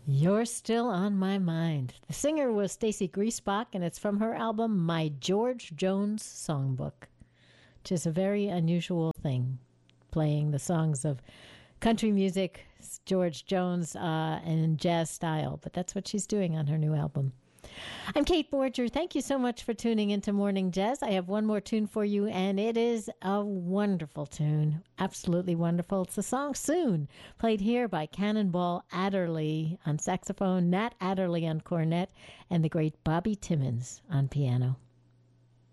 You're Still on My Mind. The singer was Stacy Griesbach, and it's from her album My George Jones Songbook, which is a very unusual thing, playing the songs of country music, George Jones, and in jazz style. But that's what she's doing on her new album. I'm Kate Borger. Thank you so much for tuning into Morning Jazz. I have one more tune for you, and it is a wonderful tune. Absolutely wonderful. It's the song Soon, played here by Cannonball Adderley on saxophone, Nat Adderley on cornet, and the great Bobby Timmons on piano.